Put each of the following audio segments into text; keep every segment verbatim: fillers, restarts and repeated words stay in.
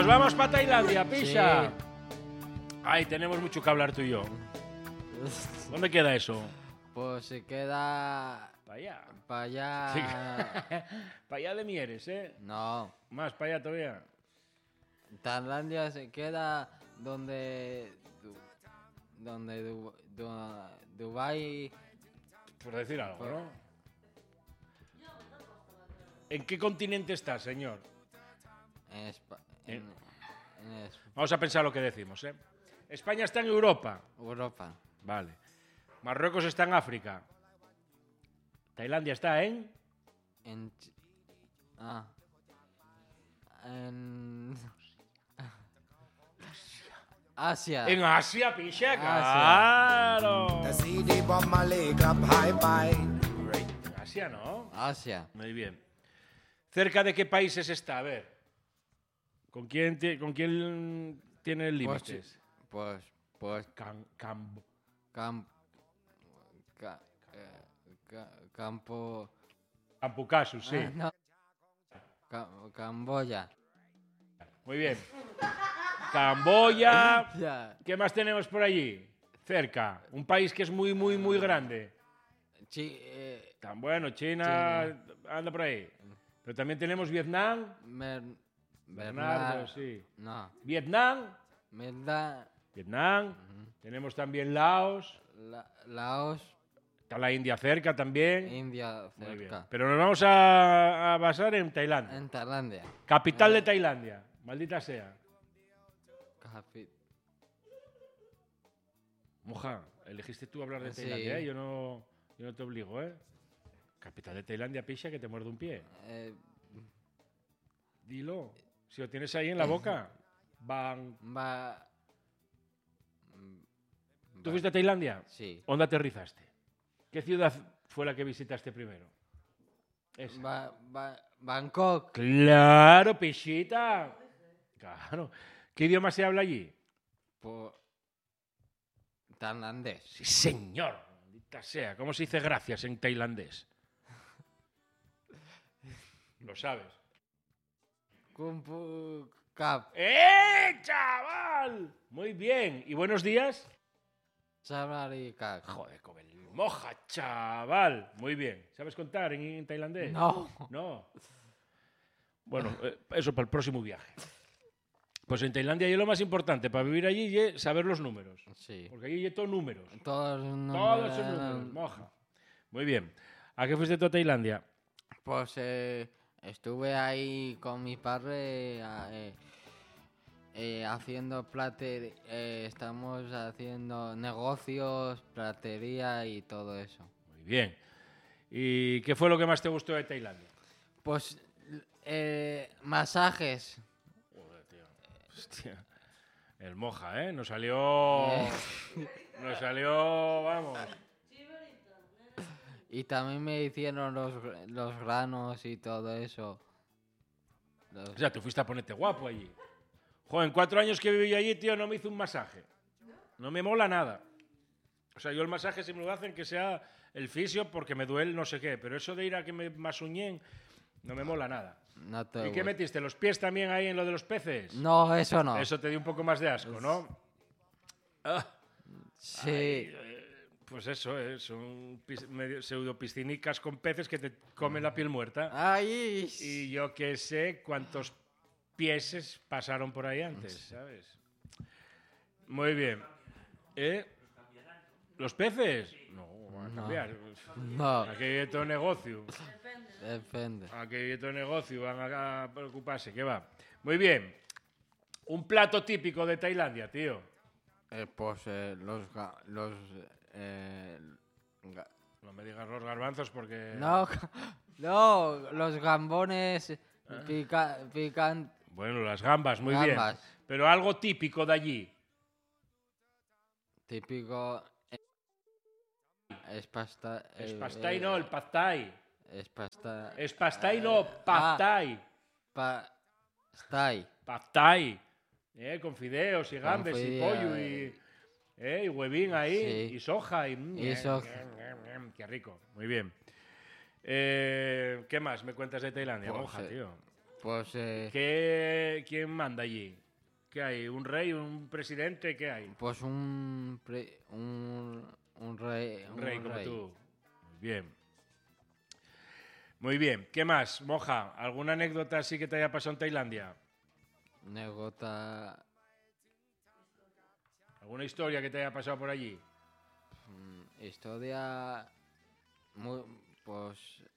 vamos para Tailandia, picha. Sí. Ay, tenemos mucho que hablar tú y yo. ¿Dónde queda eso? Pues se queda Para allá. para allá. Para allá de Mieres, ¿eh? No, Más para allá todavía. Tailandia se queda donde Du- donde Du- Du- Dubái. Por decir algo, ¿no? ¿En qué continente estás, señor? En, Espa- en- en Es- Vamos a pensar lo que decimos, ¿eh? España está en Europa. Europa. Vale. Marruecos está en África. Tailandia está en... En Ch- ah, en Asia. En Asia, picha, Asia. claro. The C D Bob Marley Club Hi-Fi. En Asia, ¿no? Asia. Muy bien. ¿Cerca de qué países está? A ver. ¿Con quién, ti- con quién tiene Pues, límites? pues, pues, Cam- Cam- cam- ca- eh, ca- campo. Campucasus, sí. Ah, no. Ca- Camboya. Muy bien. Camboya. Ya. ¿Qué más tenemos por allí? Cerca. Un país que es muy, muy, muy grande. Chi- eh, Tan bueno, China, anda por ahí. Pero también tenemos Vietnam. Mer- Bernardo, Bernard- sí. No. Vietnam. Merda- Vietnam. Tenemos también Laos. La- Laos, Está la India cerca también. India, Muy bien. cerca. Pero nos vamos a, a basar en Tailandia. En Tailandia. Capital de Tailandia. Maldita sea. Capi- Moja, elegiste tú hablar de Sí. Tailandia, ¿eh? Yo no, yo no te obligo, ¿eh? Capital de Tailandia, picha, que te muerde un pie. eh, Dilo. Si lo tienes ahí en la boca. Bang. va. ¿Tú va- fuiste a Tailandia? Sí. ¿Dónde aterrizaste? ¿Qué ciudad fue la que visitaste primero? Esa. Va- va- Bangkok. Claro, pichita. Claro. ¿Qué idioma se habla allí? Por tailandés. Sí, señor. Maldita sea. ¿Cómo se dice gracias en tailandés? Lo sabes. Kumpu Kap. ¡Eh, chaval! Muy bien. ¿Y buenos días? Sabrari Kak. Joder, con el moja, chaval. Muy bien. ¿Sabes contar en, en tailandés? No. No. Bueno, eh, eso para el próximo viaje. Pues en Tailandia y lo más importante para vivir allí es saber los números. Sí. Porque allí hay todos números. Todos los Todos son números- números, moja. Muy bien. ¿A qué fuiste tú a Tailandia? Pues eh, estuve ahí con mi padre eh, eh, haciendo plater, eh, estamos haciendo negocios, platería y todo eso. Muy bien. ¿Y qué fue lo que más te gustó de Tailandia? Pues eh, masajes. Joder, tío. Hostia. El moja, ¿eh? Nos salió... Eh, Nos salió... Vamos. y también me hicieron los, los granos y todo eso. Los- O sea, te fuiste a ponerte guapo allí. Joder, en cuatro años que viví allí, tío, no me hizo un masaje. No me mola nada. O sea, yo el masaje si me lo hacen que sea el fisio porque me duele no sé qué. Pero eso de ir a que me masuñen, no me mola nada. no te ¿Y qué gusta. metiste? ¿Los pies también ahí en lo de los peces? No, eso no. Eso te dio un poco más de asco, ¿no? Ah, Sí. eh, pues eso, eh, son pis- medio pseudopiscinicas con peces que te comen la piel muerta. Ay. Y yo que sé cuántos pieses pasaron por ahí antes, ¿sabes? Muy bien. ¿Eh? ¿Los peces? No, van a No. cambiar. No, Aquí hay todo negocio. depende. Aquí hay todo negocio, van a a preocuparse, ¿qué va? Muy bien. Un plato típico de Tailandia, tío. Eh, pues eh, los, ga- los eh, ga- No me digas los garbanzos porque... no, no, los gambones pica, pican, Bueno, las gambas, muy Gambas. bien. Pero algo típico de allí. típico. eh, Es pasta. Es eh, pastai, eh, no, el pad thai. Es pasta. Es pastai, no, pad ah. thai. Pastai. Pad thai. ¿Eh? Con fideos y gambes y fideo, pollo y, ¿eh? y huevín ahí Sí. y soja. Y, mm, Y eh, soja. mm, mm, mm, qué rico, muy bien. Eh, ¿Qué más me cuentas de Tailandia, Pues, monja, eh, tío? Pues eh, ¿Qué, ¿Quién manda allí? ¿Qué hay? ¿Un rey? ¿Un presidente? ¿Qué hay? pues un, pre- un, un rey. Un rey como tú. Muy bien. Muy bien. ¿Qué más, Moja? ¿Alguna anécdota así que te haya pasado en Tailandia? Negota. ¿Alguna historia que te haya pasado por allí? mm, Historia. Muy, pues.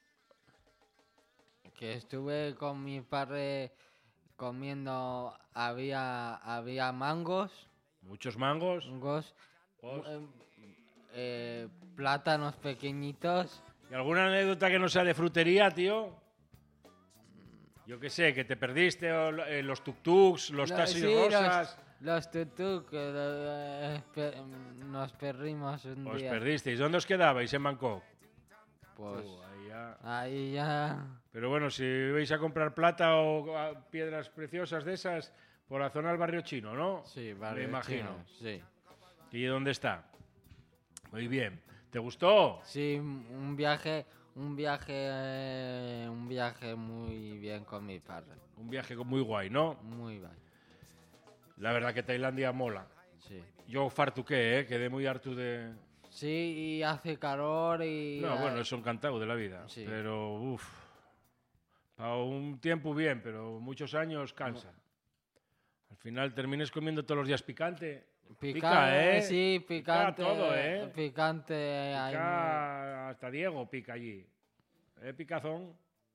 Que estuve con mi padre comiendo. Había, había mangos. ¿Muchos mangos? Mangos. Pues, eh, eh, plátanos pequeñitos. ¿y alguna anécdota que no sea de frutería, tío? Yo qué sé, que te perdiste, o lo- eh, los tuk-tuks, los No, taxis sí, rosas. Los tutuk, que eh, pe- nos perdimos un Os día. perdisteis. ¿Dónde os quedabais en Bangkok? Pues Uh, ahí ya. ahí ya. Pero bueno, si vais a comprar plata o ah, piedras preciosas de esas, por la zona del barrio chino, ¿no? Sí, Me vale. imagino. Sí. ¿Y dónde está? Muy bien. ¿Te gustó? Sí, un viaje, un viaje, eh, un viaje muy bien con mi padre. Un viaje muy guay, ¿no? Muy bien. La verdad que Tailandia mola. Sí. Yo fartuqué, ¿eh? Quedé muy harto de... Sí, y hace calor y. No, eh, bueno, eso encantado de la vida. Sí. Pero, uff. Para un tiempo bien, pero muchos años cansa. Al final termines comiendo todos los días picante. Pica, pica, ¿eh? Sí, picante. todo, ¿eh? Picante. hay muy- Pica, hasta Diego pica allí. ¿Eh, picazón?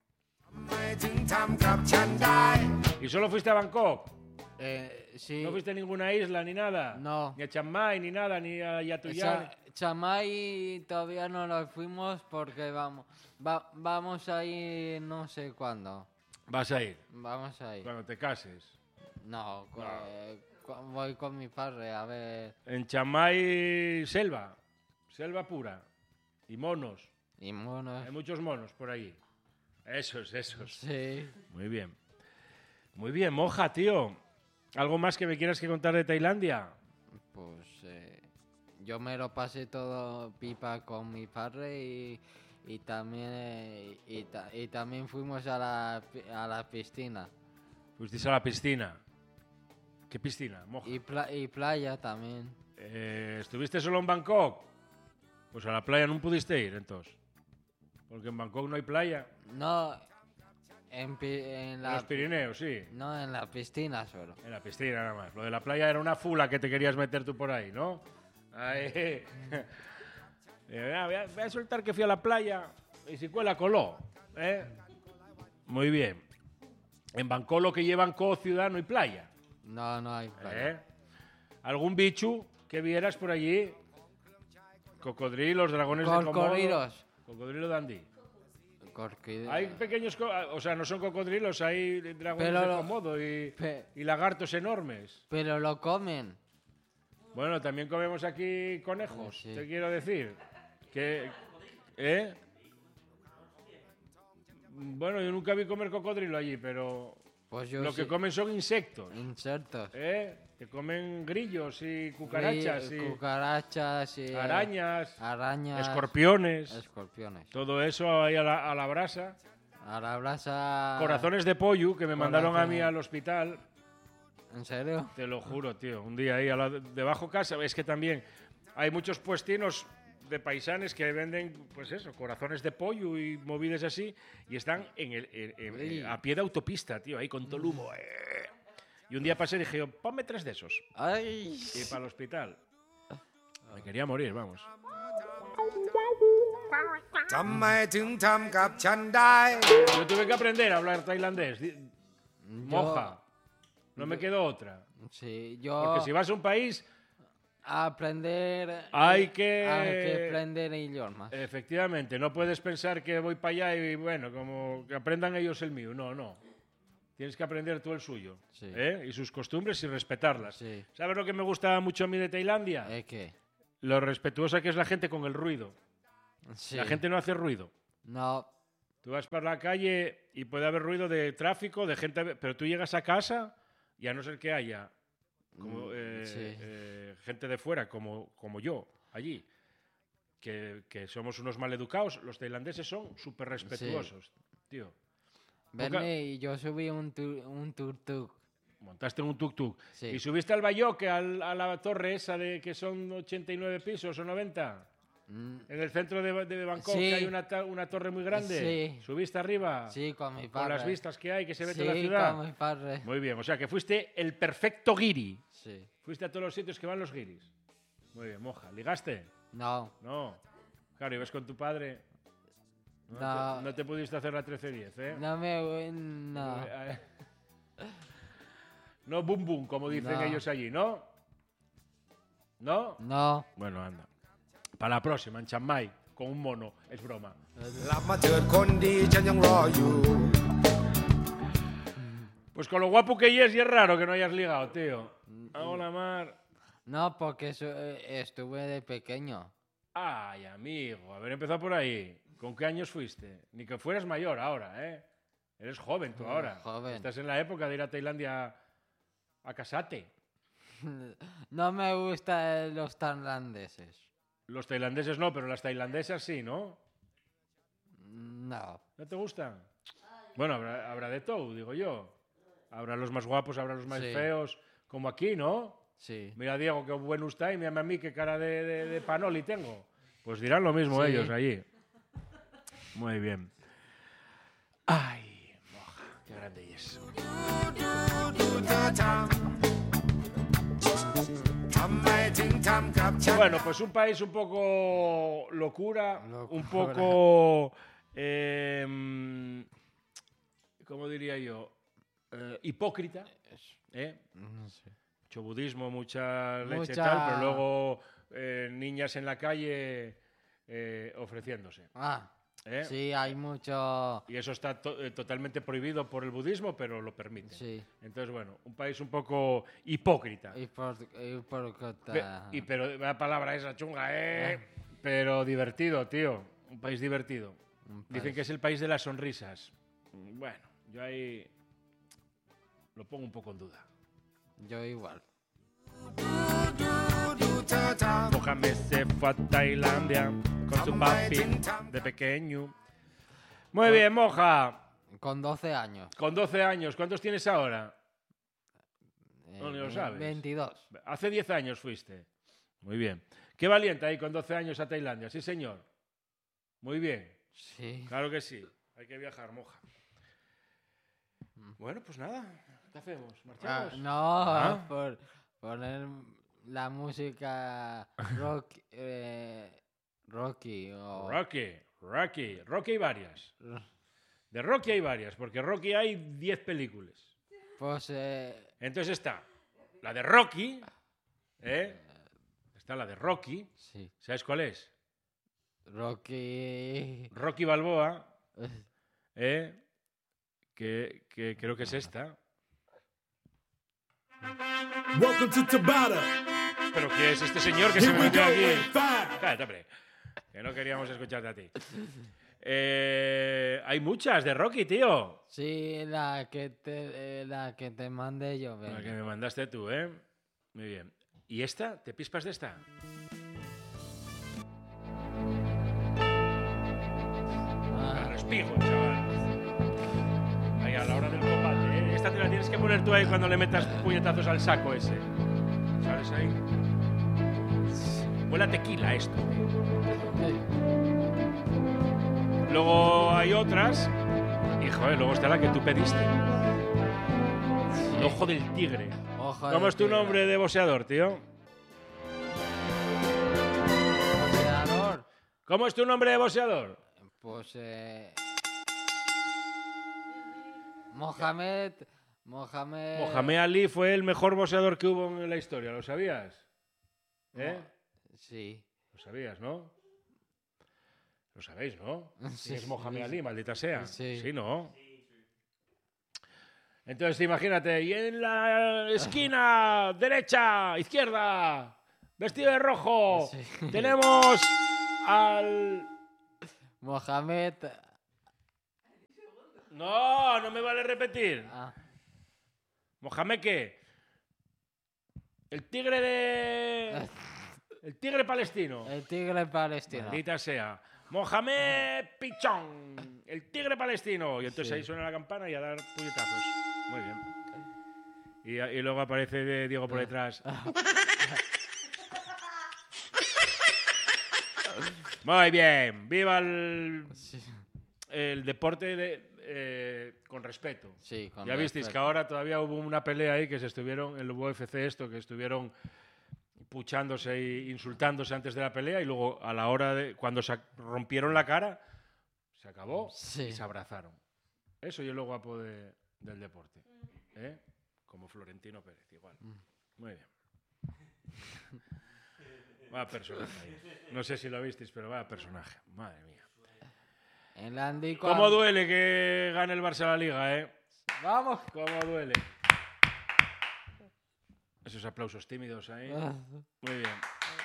¿Y solo fuiste a Bangkok? Eh, sí. ¿No fuiste a ninguna isla ni nada? No. Ni a Chiang Mai ni nada, ni a Yatuyán. Cha- Chamay todavía no lo fuimos porque vamos, va- vamos a ir no sé cuándo. Vas a ir Vamos a ir. cuando te cases. No, cu- No. eh, cu- voy con mi padre a ver. En Chiang Mai, selva. Selva pura. Y monos. Y monos. Hay muchos monos por ahahí. Esos, esos. Sí. Muy bien. Muy bien, Moja, tío. ¿Algo más que me quieras que contar de Tailandia? Pues eh, yo me lo pasé todo pipa con mi padre y, y también eh, y, ta- y también fuimos a la, pi- a la piscina. Fuisteis a la piscina. ¿Qué piscina, Moja? Y, pla- y playa también. Eh, ¿Estuviste solo en Bangkok? Pues a la playa no pudiste ir, entonces. Porque en Bangkok no hay playa. No, en, pi- en En la los Pirineos, sí. no en la piscina solo. En la piscina nada más. Lo de la playa era una fula que te querías meter tú por ahí, ¿no? Ahí. Eh, ah, voy, a, voy a soltar que fui a la playa y si cuela coló. ¿Eh? Muy bien. En Bangkok lo que llevan co ciudad no hay playa. No, no hay playa. ¿Eh? ¿Algún bicho que vieras por allí? Cocodrilos, dragones de Komodo. Cocodrilos. Cocodrilo dandí. Corquid- Hay pequeños, co- o sea, no son cocodrilos, hay dragones Pero de lo- Komodo y, Pe- y lagartos enormes. pero lo comen. Bueno, también comemos aquí conejos, Sí. te quiero decir. Que, ¿eh? Bueno, yo nunca vi comer cocodrilo allí, pero Pues yo lo que sí. comen son insectos, Insectos. ¿eh? Que comen grillos y cucarachas Gri- y cucarachas y eh, arañas, arañas, escorpiones, escorpiones. todo eso ahí a la, a la brasa. A la brasa. Corazones de pollo que me mandaron a mí Corazones. al hospital. ¿En serio? Te lo juro, tío. Un día ahí a la, debajo casa, es que también hay muchos puestinos de paisanes que venden, pues eso, corazones de pollo y movidas así, y están en el, en- en- Uy. a pie de autopista, tío, ahí con todo el humo. eh. Y un día pasé y dije, yo, ponme tres de esos. ¡Ay! Y para el hospital. Me quería morir, vamos. ทำไมถึงทำกับฉันได้ Yo tuve que aprender a hablar tailandés. di- Yo- Moja. No me quedó otra. Sí, yo. Porque si vas a un país, A aprender. Hay que- Hay que aprender idiomas. efectivamente, no puedes pensar que voy para allá y bueno, como que aprendan ellos el mío. No, no. Tienes que aprender tú el suyo. Sí. ¿eh? Y sus costumbres y respetarlas. Sí. ¿Sabes lo que me gusta mucho a mí de Tailandia? ¿Es que? Lo respetuosa que es la gente con el ruido. Sí. La gente no hace ruido. No. Tú vas por la calle y puede haber ruido de tráfico, de gente, pero tú llegas a casa y a no ser que haya como, Mm, eh, sí. eh, gente de fuera, como, como yo, allí, que, que somos unos maleducados, los tailandeses son súper respetuosos, tío. Bernie, yo subí un, tu, un tuk-tuk. Montaste en un tuk-tuk. Sí. ¿Y subiste al Bayoque, al, a la torre esa de que son ochenta y nueve pisos o noventa? Mm, En el centro de, de Bangkok Sí. que hay una, ta- una torre muy grande. Sí. ¿Subiste arriba? Sí, con mi Con padre. las vistas que hay, que se ve Sí, toda la ciudad. con mi padre. Muy bien, o sea que fuiste el perfecto guiri. Sí. Fuiste a todos los sitios que van los guiris. Muy bien, moja. ¿Ligaste? No, No. Claro, ibas con tu padre. No, No. Te, no te pudiste hacer la trece diez, ¿eh? no me... No. Eh, No boom boom, como dicen No. ellos allí, ¿no? ¿No? No. Bueno, anda. Para la próxima, en Chiang Mai, con un mono. Es broma. หลับมาเถิดคนดีฉันยังรออยู่ Pues con lo guapo que es, y es raro que no hayas ligado, tío. Hola, Mar. No, porque su- eh, estuve de pequeño. Ay, amigo, haber empezado por ahí. ¿Con qué años fuiste? Ni que fueras mayor ahora, ¿eh? Eres joven tú Mm, ahora. joven. Estás en la época de ir a Tailandia a casarte. No me gustan los tailandeses. Los tailandeses no, pero las tailandesas sí, ¿no? No. ¿No te gustan? Bueno, habrá, habrá de todo, digo yo. Habrá los más guapos, habrá los más Sí. feos, como aquí, ¿no? Sí. Mira, Diego, qué bueno está, y mírame a mí qué cara de, de, de panoli tengo. Pues dirán lo mismo Sí. ellos allí. Muy bien. Ay, moja, qué grande es. ทำไมถึงทำกับฉัน Bueno, pues un país un poco locura, Locura. un poco, eh, ¿cómo diría yo? Eh, hipócrita, ¿eh? No sé. Mucho budismo, mucha leche y Mucha- tal, pero luego eh, niñas en la calle eh, ofreciéndose. Ah, ¿eh? sí, hay mucho... Y eso está to- eh, totalmente prohibido por el budismo, pero lo permite. Sí. Entonces, bueno, un país un poco hipócrita. Y por, y por Pe- y pero la palabra esa chunga, ¿eh? Pero divertido, tío. Un país divertido. Un Dicen país. que es el país de las sonrisas. Bueno, yo ahí lo pongo un poco en duda. Yo igual. Mohamed se fue a Tailandia con su papi de pequeño. Muy bien, Moja. Con doce años. Con doce años, ¿cuántos tienes ahora? eh, No, ni lo ve- sabes. veintidós. Hace diez años fuiste. Muy bien. Qué valiente ahí con doce años a Tailandia. Sí, señor. Muy bien. Sí. Claro que sí. Hay que viajar, Moja. Bueno, pues nada. ¿Qué hacemos? Ah, ¿Marchamos? no, Ah. por poner la música rock, eh, Rocky o... Rocky, Rocky. Rocky hay varias. De Rocky hay varias, porque Rocky hay diez películas. Pues eh, Entonces está la de Rocky, ¿eh? Está la de Rocky. sí, ¿Sabes cuál es? Rocky... Rocky Balboa, ¿eh? Que, que creo que es esta. Welcome to Tabata. Pero ¿qué es este señor que se Here me we metió go aquí? in five. Cállate, hombre. Que no queríamos escucharte a ti. Eh, hay muchas de Rocky, tío. Sí, la que te, eh, la que te mandé yo. La venga. que me mandaste tú, ¿eh? Muy bien. ¿Y esta? ¿Te pispas de esta? Ah, Al respigo, chaval. Ahí a la hora del combate, ¿eh? Esta te la tienes que poner tú ahí cuando le metas puñetazos al saco ese. ¿Sabes ahí? Huele a tequila esto. Luego hay otras. Y joder, luego está la que tú pediste. El ojo del tigre. ojo ¿Cómo de es tu tigre. nombre de boxeador, tío? Boxeador. ¿Cómo es tu nombre de boxeador? Pues eh, Mohamed, Mohamed. Mohamed Ali fue el mejor boxeador que hubo en la historia, ¿lo sabías? ¿Eh? Sí. Lo sabías, ¿no? Lo sabéis, ¿no? Sí, ¿Quién es Mohamed sí, Ali, maldita sea? Sí. Sí, ¿no? Entonces, imagínate, y en la esquina derecha, izquierda, vestido de rojo, Sí. tenemos al... Mohamed. No, no me vale repetir. Ah, ¿Mohamed qué? El tigre de... El tigre palestino. el tigre palestino. Maldita sea. Mohamed Pichón, el tigre palestino. Y entonces Sí. ahí suena la campana y a dar puñetazos. Muy bien. Y, y luego aparece Diego por detrás. Muy bien. Viva el, Sí, el deporte de, eh, con respeto. sí, con Ya visteis que respeto. ahora todavía hubo una pelea ahí que se estuvieron, en el U F C esto, que estuvieron puchándose e insultándose antes de la pelea y luego a la hora de, cuando se rompieron la cara, se acabó Sí. y se abrazaron. Eso es lo guapo de- del deporte. ¿Eh? Como Florentino Pérez, igual. Muy bien. Va personaje ahí. No sé si lo visteis, pero va personaje. Madre mía. En la Andy ¿Cómo duele que gane el Barça la Liga, eh? Vamos. ¿Cómo duele? Esos aplausos tímidos ahí. Muy bien.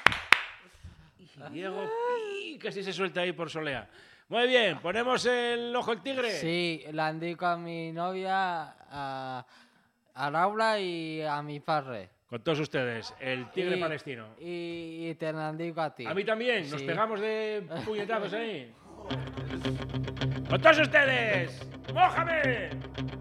Y Diego ¡pi! Casi se suelta ahí por Solea. Muy bien, ponemos el ojo al tigre. Sí, la indico a mi novia, a, a Laura y a mi padre. Con todos ustedes, el tigre Y- palestino. Y, y te la indico a ti. A mí también, nos Sí. pegamos de puñetazos ahí. Con todos ustedes, ¡Mójame!